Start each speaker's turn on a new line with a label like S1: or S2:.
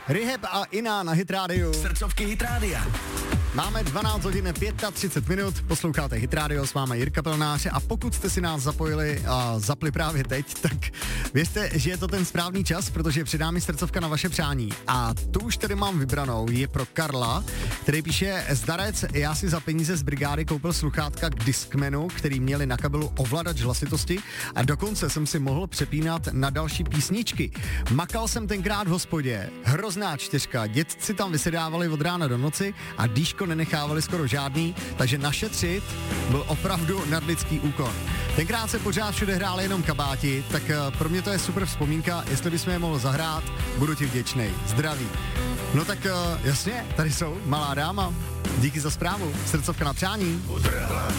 S1: Rehab a Ina na Hit Radio.
S2: Srdcovky Hit Rádia.
S1: Máme 12 hodin 35 minut, posloucháte Hit Radio, s vámi Jirka Pelnář a pokud jste si nás zapojili a zapli právě teď, tak věřte, že je to ten správný čas, protože před námi srdcovka na vaše přání. A tu už tady mám vybranou, je pro Karla, který píše: Zdarec, já si za peníze z brigády koupil sluchátka k Discmanu, který měli na kabelu ovladač hlasitosti a dokonce jsem si mohl přepínat na další písničky. Makal jsem tenkrát v hospodě, hrozná čtyřka, dětci tam vysedávali od rána do noci a dýško nenechávali skoro žádný, takže našetřit byl opravdu nadlidský úkon. Tenkrát se pořád všude hráli jenom kabáti, tak pro mě to je super vzpomínka, jestli bys mě mohl zahrát, budu ti vděčnej. Zdraví. No tak jasně, tady jsou, malá dáma. Díky za zprávu, srdcovka na přání.